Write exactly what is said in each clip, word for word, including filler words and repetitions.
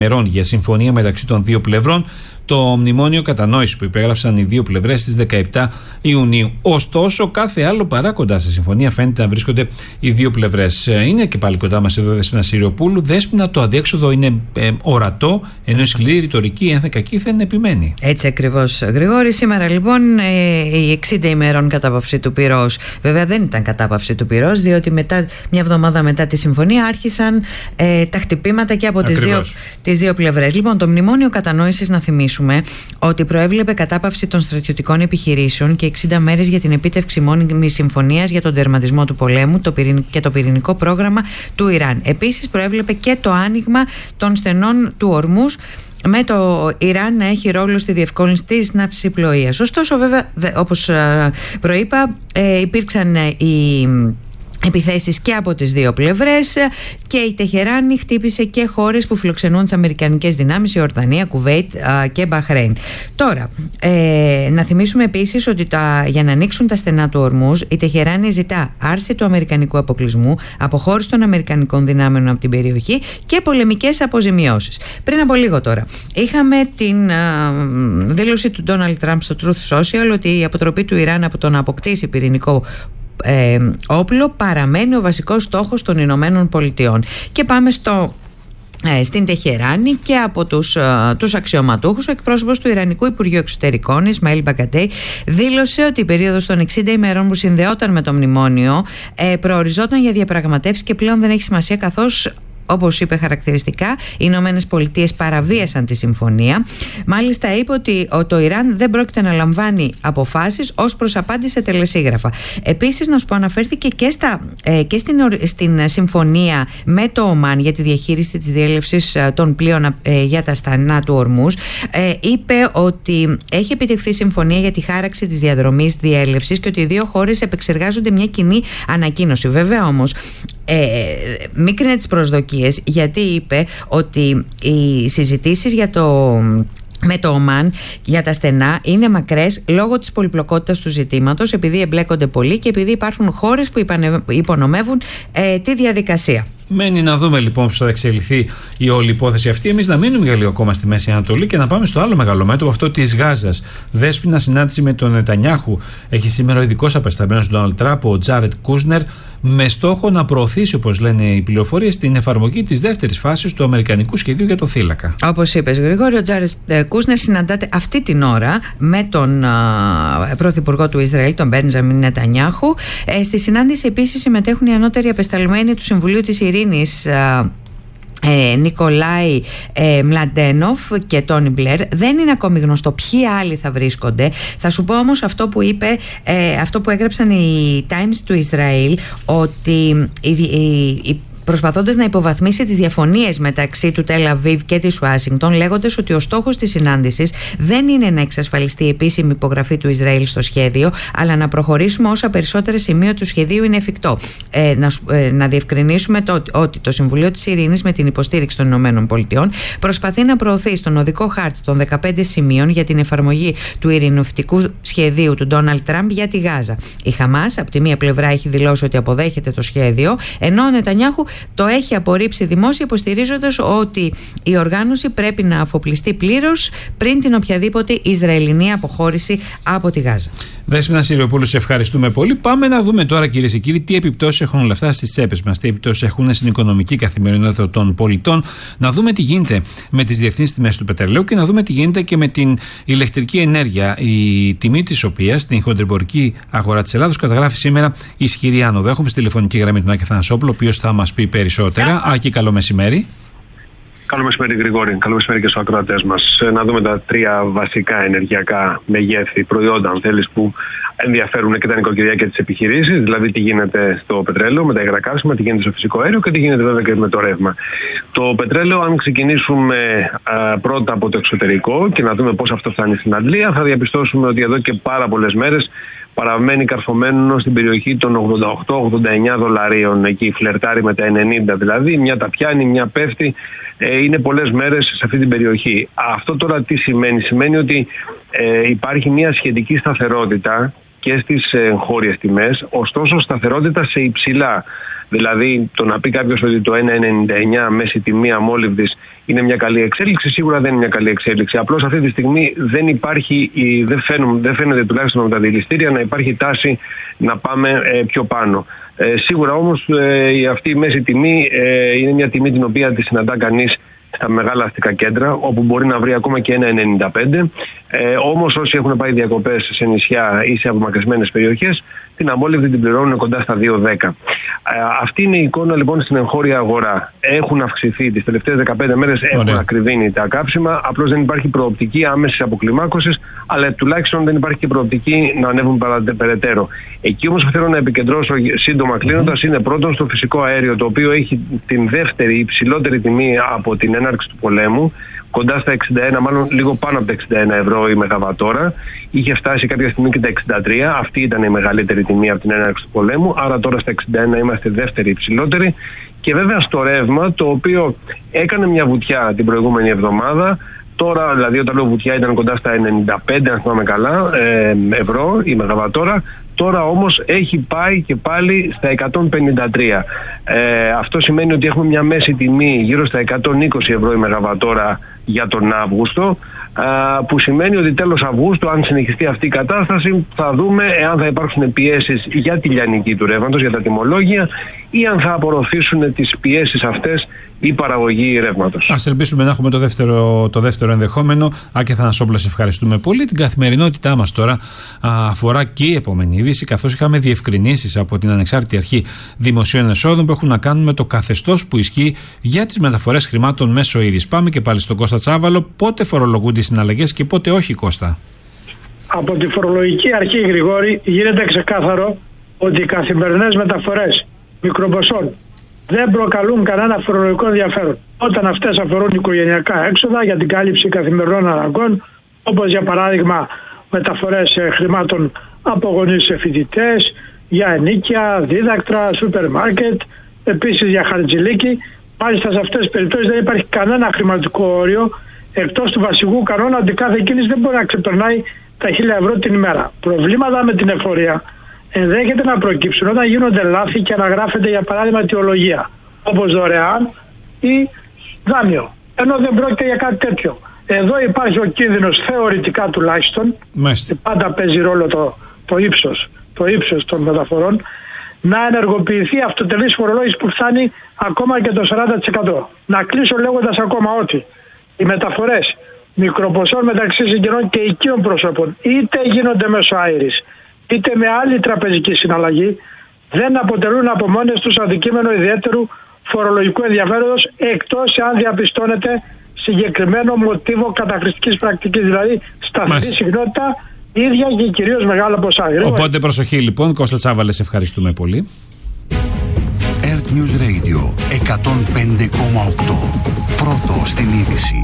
μερών για συμφωνία μεταξύ των δύο πλευρών, το μνημόνιο κατανόησης που υπέγραψαν οι δύο πλευρές στις δεκαεπτά Ιουνίου. Ωστόσο, κάθε άλλο παρά κοντά σε συμφωνία φαίνεται να βρίσκονται οι δύο πλευρές. Είναι και πάλι κοντά μας εδώ Δέσποινα Συριοπούλου. Δέσποινα, το αδιέξοδο είναι ε, ορατό, ενώ η σκληρή ρητορική ένθεν κακήθεν επιμένει. Έτσι ακριβώς, Γρηγόρη. Σήμερα λοιπόν ε, η εξήντα ημερών κατάπαυση του πυρός. Βέβαια δεν ήταν κατάπαυση του πυρός, διότι μετά, μια εβδομάδα μετά τη συμφωνία άρχισαν ε, τα χτυπήματα και από τις δύο, τις δύο πλευρές. Λοιπόν, το μνημόνιο κατανόησης, να θυμίσουμε ότι προέβλεπε κατάπαυση των στρατιωτικών επιχειρήσεων και εξήντα μέρες για την επίτευξη μόνιμης συμφωνίας για τον τερματισμό του πολέμου το και το πυρηνικό πρόγραμμα του Ιράν. Επίσης, προέβλεπε και το άνοιγμα των στενών του Ορμούζ, με το Ιράν να έχει ρόλο στη διευκόλυνση της ναυσιπλοείας. Ωστόσο, βέβαια, όπως προείπα, υπήρξαν οι επιθέσεις και από τις δύο πλευρές και η Τεχεράνη χτύπησε και χώρες που φιλοξενούν τις αμερικανικές δυνάμεις, η Ορδανία, Κουβέιτ και Μπαχρέιν. Τώρα, ε, να θυμίσουμε επίσης ότι τα, για να ανοίξουν τα στενά του Ορμούζ, η Τεχεράνη ζητά άρση του αμερικανικού αποκλεισμού, αποχώρηση των αμερικανικών δυνάμεων από την περιοχή και πολεμικές αποζημιώσεις. Πριν από λίγο τώρα, είχαμε την α, δήλωση του Ντόναλντ Τραμπ στο Truth Social ότι η αποτροπή του Ιράν από το να αποκτήσει πυρηνικό Ε, όπλο παραμένει ο βασικός στόχος των Ηνωμένων Πολιτειών. Και πάμε στο ε, στην Τεχεράνη και από τους, ε, τους αξιωματούχους. Ο εκπρόσωπος του Ιρανικού Υπουργείου Εξωτερικών, Ισμαήλ Μπαγκαντέι, δήλωσε ότι η περίοδος των εξήντα ημερών που συνδεόταν με το μνημόνιο ε, προοριζόταν για διαπραγματεύσεις και πλέον δεν έχει σημασία, καθώς, όπως είπε χαρακτηριστικά, οι Ηνωμένες Πολιτείες παραβίασαν τη συμφωνία. Μάλιστα είπε ότι το Ιράν δεν πρόκειται να λαμβάνει αποφάσεις ως προς απάντηση σε τελεσίγραφα. Επίσης, να σου πω, αναφέρθηκε και, στα, ε, και στην, στην συμφωνία με το Ομάν για τη διαχείριση της διέλευσης των πλοίων ε, για τα στενά του Ορμούζ. Ε, είπε ότι έχει επιτευχθεί συμφωνία για τη χάραξη της διαδρομής διέλευσης και ότι οι δύο χώρες επεξεργάζονται μια κοινή ανακοίνωση. Βέβαια όμως, ε, μίκρινε τις προσδοκίες, γιατί είπε ότι οι συζητήσεις για το με το Ομάν για τα στενά είναι μακρές λόγω της πολυπλοκότητας του ζητήματος, επειδή εμπλέκονται πολύ και επειδή υπάρχουν χώρες που υπονομεύουν ε, τη διαδικασία. Μένει να δούμε λοιπόν πώς θα εξελιχθεί η όλη υπόθεση αυτή. Εμείς να μείνουμε για λίγο ακόμα στη Μέση Ανατολή και να πάμε στο άλλο μεγάλο μέτωπο, αυτό της Γάζας. Δέσποινα, συνάντηση με τον Νετανιάχου έχει σήμερα ο ειδικός απεσταλμένος του Ντόναλντ Τραμπ, ο Τζάρετ Κούσνερ, με στόχο να προωθήσει, όπως λένε οι πληροφορίες, την εφαρμογή της δεύτερης φάσης του αμερικανικού σχεδίου για το θύλακα. Όπως είπες, Γρηγόρη, ο Τζάρετ Κούσνερ συναντάται αυτή την ώρα με τον α, πρωθυπουργό του Ισραήλ, τον Μπέντζαμιν Νετανιάχου. Ε, στη συνάντηση επίσης συμμετέχουν οι ανώτεροι απεσταλμένοι του Συμβουλίου της Ειρήνης, Ε, Νικολάη ε, Μλαντένοφ και Τόνι Μπλερ. Δεν είναι ακόμη γνωστό ποιοι άλλοι θα βρίσκονται. Θα σου πω όμως αυτό που είπε, ε, αυτό που έγραψαν οι Times του Ισραήλ, ότι η, η, η προσπαθώντας να υποβαθμίσει τις διαφωνίες μεταξύ του Τελ Αβίβ και της Ουάσιγκτον, λέγοντας ότι ο στόχος της συνάντησης δεν είναι να εξασφαλιστεί η επίσημη υπογραφή του Ισραήλ στο σχέδιο, αλλά να προχωρήσουμε όσα περισσότερα σημεία του σχεδίου είναι εφικτό. Ε, να, ε, να διευκρινίσουμε το, ότι το Συμβουλίο της Ειρήνης, με την υποστήριξη των Ηνωμένων Πολιτειών, προσπαθεί να προωθεί στον οδικό χάρτη των δεκαπέντε σημείων για την εφαρμογή του ειρηνευτικού σχεδίου του Ντόναλντ Τραμπ για τη Γάζα. Η Χαμάς, από τη μία πλευρά, έχει δηλώσει ότι αποδέχεται το σχέδιο, ενώ ο Νετανιάχου το έχει απορρίψει δημόσια, υποστηρίζοντας ότι η οργάνωση πρέπει να αφοπλιστεί πλήρως πριν την οποιαδήποτε Ισραηλινή αποχώρηση από τη Γάζα. Δέσποινα Συριοπούλου, σε ευχαριστούμε πολύ. Πάμε να δούμε τώρα, κυρίες και κύριοι, τι επιπτώσεις έχουν όλα αυτά στις τσέπες μας, τι επιπτώσεις έχουν στην οικονομική καθημερινότητα των πολιτών, να δούμε τι γίνεται με τις διεθνείς τιμές του πετρελαίου και να δούμε τι γίνεται και με την ηλεκτρική ενέργεια, η τιμή της οποίας στην χοντρεμπορική αγορά της Ελλάδος καταγράφει σήμερα ισχυρή άνοδο. Έχουμε στη τηλεφωνική γραμμή τον Άκη Αθανασόπουλο, ο οποίος θα μας πει περισσότερα. Άκη, καλό μεσημέρι. Καλό μεσημέρι, Γρηγόρη. Καλό μεσημέρι και στους ακροατές μας. Να δούμε τα τρία βασικά ενεργειακά μεγέθη προϊόντα, αν θέλεις, που ενδιαφέρουν και τα νοικοκυριά και τις επιχειρήσεις. Δηλαδή, τι γίνεται στο πετρέλαιο με τα υγρά καύσιμα, τι γίνεται στο φυσικό αέριο και τι γίνεται βέβαια και με το ρεύμα. Το πετρέλαιο, αν ξεκινήσουμε α, πρώτα από το εξωτερικό και να δούμε πώς αυτό φτάνει στην Αντλία, θα διαπιστώσουμε ότι εδώ και πάρα πολλές μέρες παραμένει καρφωμένο στην περιοχή των ογδόντα οκτώ ογδόντα εννιά δολαρίων. Εκεί φλερτάρει με τα ενενήντα, δηλαδή μια τα πιάνει, μια πέφτει. Ε, είναι πολλές μέρες σε αυτή την περιοχή. Αυτό τώρα τι σημαίνει? Σημαίνει ότι ε, υπάρχει μια σχετική σταθερότητα και στις εγχώριες τιμές, ωστόσο σταθερότητα σε υψηλά Δηλαδή, το να πει κάποιος ότι το ένα ενενήντα εννιά μέση τιμή αμόλυβδης είναι μια καλή εξέλιξη, σίγουρα δεν είναι μια καλή εξέλιξη. Απλώς αυτή τη στιγμή δεν υπάρχει, δεν, φαίνουν, δεν φαίνεται τουλάχιστον με τα δηληστήρια να υπάρχει τάση να πάμε ε, πιο πάνω. Ε, σίγουρα όμως ε, αυτή η μέση τιμή ε, είναι μια τιμή την οποία τη συναντά κανείς στα μεγάλα αστικά κέντρα, όπου μπορεί να βρει ακόμα και ένα ενενήντα πέντε. Ε, όμως όσοι έχουν πάει διακοπές σε νησιά ή σε απομακρυσμένες περιοχές, την αμόλυβδη την πληρώνουν κοντά στα δύο δέκα. Ε, αυτή είναι η εικόνα λοιπόν στην εγχώρια αγορά. Έχουν αυξηθεί τις τελευταίες δεκαπέντε μέρες, έχουν ακριβήνει τα κάψιμα. Απλώς δεν υπάρχει προοπτική άμεσης αποκλιμάκωσης, αλλά τουλάχιστον δεν υπάρχει και προοπτική να ανέβουν περαιτέρω. Εκεί όμως που θέλω να επικεντρώσω σύντομα κλείνοντας είναι πρώτον στο φυσικό αέριο, το οποίο έχει την δεύτερη υψηλότερη τιμή από την έναρξη του πολέμου, κοντά στα εξήντα ένα, μάλλον λίγο πάνω από τα εξήντα ένα ευρώ η μεγαβατόρα. Είχε φτάσει κάποια στιγμή και τα εξήντα τρία. Αυτή ήταν η μεγαλύτερη τιμή από την έναρξη του πολέμου. Άρα τώρα στα εξήντα ένα είμαστε δεύτερη υψηλότερη. Και βέβαια στο ρεύμα, το οποίο έκανε μια βουτιά την προηγούμενη εβδομάδα. Τώρα, δηλαδή, όταν λέω βουτιά, ήταν κοντά στα ενενήντα πέντε, αν θυμάμαι καλά, ε, ευρώ η μεγαβατόρα. Τώρα όμως έχει πάει και πάλι στα εκατόν πενήντα τρία. Ε, αυτό σημαίνει ότι έχουμε μια μέση τιμή γύρω στα εκατόν είκοσι ευρώ η μεγαβατόρα για τον Αύγουστο, α, που σημαίνει ότι τέλος Αυγούστου, αν συνεχιστεί αυτή η κατάσταση, θα δούμε εάν θα υπάρξουν πιέσεις για τη λιανική του ρεύματος, για τα τιμολόγια, ή αν θα απορροφήσουν τις πιέσεις αυτές η παραγωγή ρεύματος. Ας ελπίσουμε να έχουμε το δεύτερο, το δεύτερο ενδεχόμενο. Άκη Θανασόπουλα, σε ευχαριστούμε πολύ. Την καθημερινότητά μας τώρα α, αφορά και η επόμενη είδηση, καθώς είχαμε διευκρινήσεις από την Ανεξάρτητη Αρχή Δημοσίων Εσόδων που έχουν να κάνουν με το καθεστώς που ισχύει για τις μεταφορές χρημάτων μέσω ήρης. Πάμε και πάλι στον Κώστα Τσάβαλο. Πότε φορολογούνται οι συναλλαγές και πότε όχι, Κώστα? Από τη φορολογική αρχή, Γρηγόρη, γίνεται ξεκάθαρο ότι οι καθημερινές μεταφορές μικροποσών δεν προκαλούν κανένα φορολογικό ενδιαφέρον όταν αυτές αφορούν οικογενειακά έξοδα για την κάλυψη καθημερινών αναγκών, όπως για παράδειγμα μεταφορές χρημάτων από γονείς σε φοιτητές, για ενίκια, δίδακτρα, σούπερ μάρκετ, επίσης για χαρτζηλίκι. Μάλιστα σε αυτές τις περιπτώσεις δεν υπάρχει κανένα χρηματικό όριο, εκτός του βασικού κανόνα ότι κάθε κίνηση δεν μπορεί να ξεπερνάει τα χίλια ευρώ την ημέρα. Προβλήματα με την εφορία ενδέχεται να προκύψουν όταν γίνονται λάθη και αναγράφεται για παράδειγμα αιτιολογία, όπως δωρεάν ή δάνειο, ενώ δεν πρόκειται για κάτι τέτοιο. Εδώ υπάρχει ο κίνδυνος, θεωρητικά τουλάχιστον, και πάντα παίζει ρόλο το, το, ύψος, το ύψος των μεταφορών, να ενεργοποιηθεί αυτοτελής φορολόγηση που φτάνει ακόμα και το σαράντα τοις εκατό. Να κλείσω λέγοντας ακόμα ότι οι μεταφορές μικροποσών μεταξύ συγγενών και οικείων προσώπων, είτε γίνονται μέσω άειρης, είτε με άλλη τραπεζική συναλλαγή, δεν αποτελούν από μόνες τους αντικείμενο ιδιαίτερου φορολογικού ενδιαφέροντος, εκτός αν διαπιστώνεται συγκεκριμένο μοτίβο καταχρηστικής πρακτικής, δηλαδή σταθερή συχνότητα, ίδια και κυρίως μεγάλα ποσά. Οπότε προσοχή λοιπόν. Κώστα Τσάβαλε, σε ευχαριστούμε πολύ. Earth News Radio εκατόν πέντε κόμμα οκτώ. Πρώτο στην είδηση.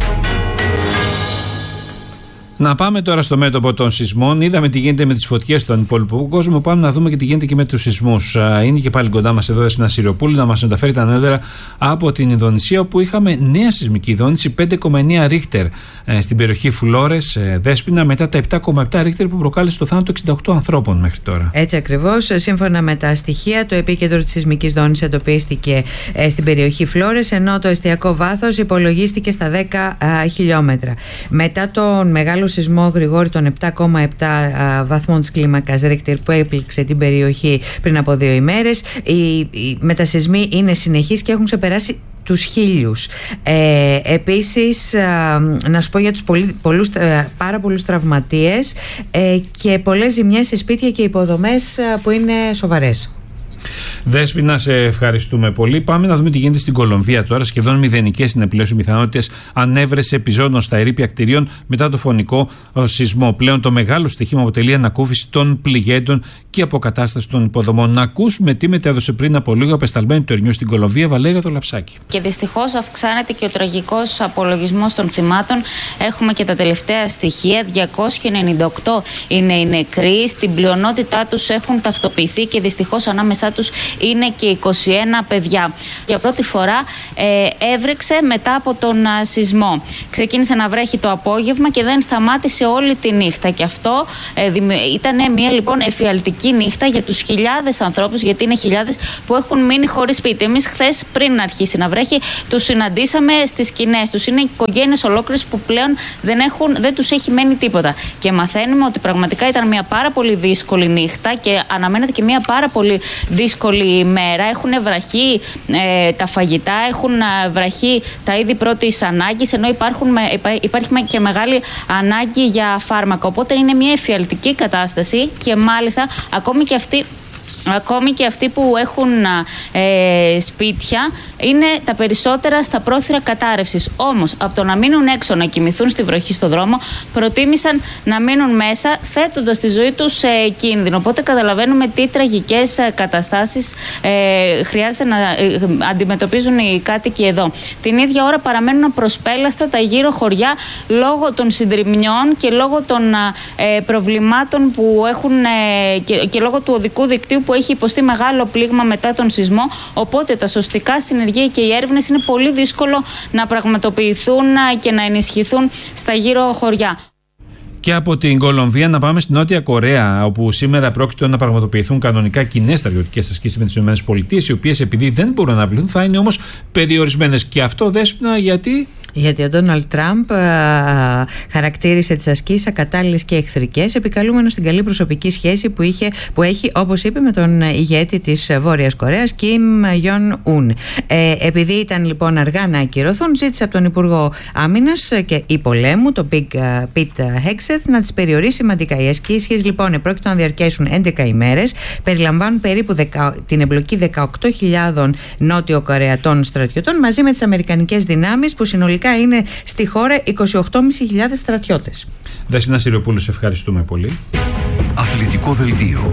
Να πάμε τώρα στο μέτωπο των σεισμών. Είδαμε τι γίνεται με τις φωτιές στον υπόλοιπο κόσμο. Πάμε να δούμε και τι γίνεται και με τους σεισμούς. Είναι και πάλι κοντά μας εδώ στην Ασσυριοπούλη να μας μεταφέρει τα νεότερα από την Ινδονησία, όπου είχαμε νέα σεισμική ειδώνηση πέντε κόμμα εννέα ρίχτερ στην περιοχή Φλόρες, Δέσποινα, μετά τα επτά κόμμα επτά ρίχτερ που προκάλεσε το θάνατο εξήντα οκτώ ανθρώπων μέχρι τώρα. Έτσι ακριβώς. Σύμφωνα με τα στοιχεία, το επίκεντρο της σεισμικής δόνησης εντοπίστηκε στην περιοχή Φλόρες, ενώ το εστιακό βάθος υπολογίστηκε στα δέκα χιλιόμετρα. Μετά τον μεγάλο σεισμό, Γρηγόρη, των επτά κόμμα επτά βαθμών της κλίμακας Ρίχτερ που έπληξε την περιοχή πριν από δύο ημέρες, οι, οι μετασεισμοί είναι συνεχείς και έχουν ξεπεράσει τους χίλιους. Ε, επίσης, α, να σου πω για τους πολύ, πολλούς, πάρα πολλούς τραυματίες ε, και πολλές ζημιές σε σπίτια και υποδομές α, που είναι σοβαρές. Δέσποινα, σε ευχαριστούμε πολύ. Πάμε να δούμε τι γίνεται στην Κολομβία τώρα. Σχεδόν μηδενικές είναι πλέον οι πιθανότητες ανέβρεση επιζώντων στα ερείπια κτηρίων μετά το φωνικό σεισμό. Πλέον το μεγάλο στοιχείο αποτελεί ανακούφιση των πληγέντων και αποκατάσταση των υποδομών. Να ακούσουμε τι μετέδωσε πριν από λίγο απεσταλμένη του Ερνιού στην Κολομβία, Βαλέρια Δολαψάκη. Και δυστυχώς αυξάνεται και ο τραγικός απολογισμός των θυμάτων. Έχουμε και τα τελευταία στοιχεία. διακόσιοι ενενήντα οκτώ είναι οι νεκροί. Στην πλειονότητά τους έχουν ταυτοποιηθεί και δυστυχώς ανάμεσά τους είναι και είκοσι ένα παιδιά. Για πρώτη φορά ε, έβρεξε μετά από τον α, σεισμό. Ξεκίνησε να βρέχει το απόγευμα και δεν σταμάτησε όλη τη νύχτα. Και αυτό ε, ήταν μια λοιπόν εφιαλτική νύχτα για τους χιλιάδες ανθρώπους, γιατί είναι χιλιάδες που έχουν μείνει χωρίς σπίτι. Εμείς χθες, πριν αρχίσει να βρέχει, τους συναντήσαμε στις σκηνές τους. Είναι οικογένειες ολόκληρες που πλέον δεν, έχουν, δεν τους έχει μένει τίποτα. Και μαθαίνουμε ότι πραγματικά ήταν μια πάρα πολύ δύσκολη νύχτα και αναμένεται και μια πάρα πολύ δύσκολη ημέρα. Έχουν βραχεί ε, τα φαγητά, έχουν βραχεί τα είδη πρώτης ανάγκης, ενώ υπάρχουν, υπάρχει και μεγάλη ανάγκη για φάρμακα. Οπότε είναι μια εφιαλτική κατάσταση και μάλιστα ακόμη και αυτοί Ακόμη και αυτοί που έχουν ε, σπίτια είναι τα περισσότερα στα πρόθυρα κατάρρευσης. Όμως, από το να μείνουν έξω, να κοιμηθούν στη βροχή στο δρόμο, προτίμησαν να μείνουν μέσα, θέτοντας τη ζωή τους σε κίνδυνο. Οπότε καταλαβαίνουμε τι τραγικές καταστάσεις ε, χρειάζεται να ε, αντιμετωπίζουν οι κάτοικοι εδώ. Την ίδια ώρα παραμένουν απροσπέλαστα τα γύρω χωριά λόγω των συντριμμιών και λόγω των ε, προβλημάτων που έχουν ε, και, και λόγω του οδικού δικτύου που έχει υποστεί μεγάλο πλήγμα μετά τον σεισμό. Οπότε τα σωστικά συνεργεία και οι έρευνες είναι πολύ δύσκολο να πραγματοποιηθούν και να ενισχυθούν στα γύρω χωριά. Και από την Κολομβία να πάμε στην Νότια Κορέα, όπου σήμερα πρόκειται να πραγματοποιηθούν κανονικά κοινές στρατιωτικές ασκήσεις με τις ΗΠΑ, οι οποίες επειδή δεν μπορούν να αναβληθούν θα είναι όμως περιορισμένες. Και αυτό, Δέσποινα, γιατί? Γιατί ο Ντόναλντ Τραμπ χαρακτήρισε τις ασκήσεις ακατάλληλες και εχθρικές, επικαλούμενος την καλή προσωπική σχέση που, είχε, που έχει, όπως είπε, με τον ηγέτη της Βόρειας Κορέας, Κιμ Γιον Ουν. Ε, επειδή ήταν λοιπόν αργά να ακυρωθούν, ζήτησε από τον Υπουργό Άμυνας και ή πολέμου, τον Πιτ Χέξεθ, να τις περιορίσει σημαντικά. Οι ασκήσεις λοιπόν επρόκειτο να διαρκέσουν έντεκα ημέρες, περιλαμβάνουν περίπου δεκα, την εμπλοκή δεκαοκτώ χιλιάδων Νότιο Κορεατών στρατιωτών μαζί με τις αμερικανικές δυνάμεις, που συνολικά είναι στη χώρα είκοσι οκτώ χιλιάδες πεντακόσιοι στρατιώτες. Δέσποινα Συριοπούλου, σε ευχαριστούμε πολύ. Αθλητικό δελτίο.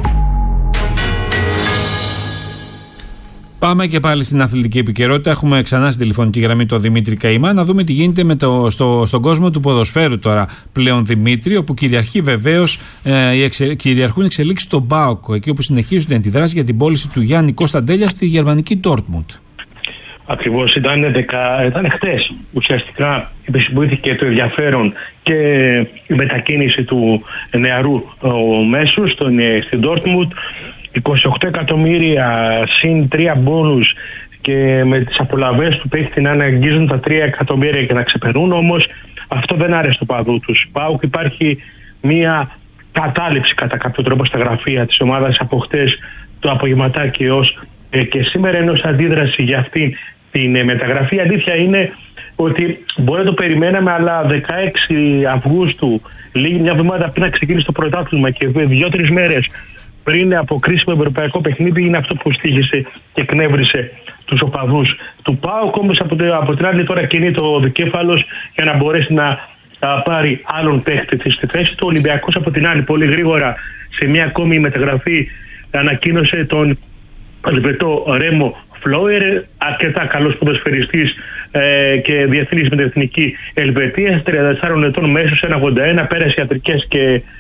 Πάμε και πάλι στην αθλητική επικαιρότητα. Έχουμε ξανά στην τηλεφωνική γραμμή τον Δημήτρη Καημά να δούμε τι γίνεται με το, στο, στον κόσμο του ποδοσφαίρου τώρα πλέον, Δημήτρη, όπου κυριαρχεί βεβαίως ε, εξε, κυριαρχούν εξελίξεις στον ΠΑΟΚ, εκεί όπου συνεχίζονται την αντιδράση για την πώληση του Γιάννη Κωνσταντέλια στη γερμανική Ντόρτμουντ. Ακριβώς, ήταν, ήταν χτες ουσιαστικά επισυμπούθηκε το ενδιαφέρον και η μετακίνηση του νεαρού μέσου στον, στην Ντόρτμουντ. είκοσι οκτώ εκατομμύρια συν τρία μπόνους και με τις απολαβές του παίχτη να αναγγίζουν τα τρία εκατομμύρια και να ξεπερνούν, όμως αυτό δεν άρεσε το παδού τους. ΠΑΟΚ υπάρχει μία κατάληψη κατά κάποιο τρόπο στα γραφεία της ομάδας από χτες το απογευματάκι έως και σήμερα, ενός αντίδραση για αυτή την μεταγραφή. Η αλήθεια είναι ότι μπορεί να το περιμέναμε, αλλά δεκαέξι Αυγούστου, λίγη μια εβδομάδα πριν να ξεκίνησε το πρωτάθλημα και δύο-τρεις μέρες πριν από κρίσιμο ευρωπαϊκό παιχνίδι, είναι αυτό που στοίχησε και εκνεύρισε τους οπαδούς του ΠΑΟΚ. Όμως από, από την άλλη τώρα κινεί το δικέφαλος για να μπορέσει να α, πάρει άλλον παίχτη στη θέση του. Ο Ολυμπιακός από την άλλη πολύ γρήγορα σε μια ακόμη μεταγραφή ανακοίνωσε τον Ελβετό Ρέμο Φλόιερ, αρκετά καλός ποδοσφαιριστής ε, και διεθνής με την εθνική Ελβετία, τριάντα τεσσάρων ετών μέσος, ένα ογδόντα ένα, πέρασε ιατρικές και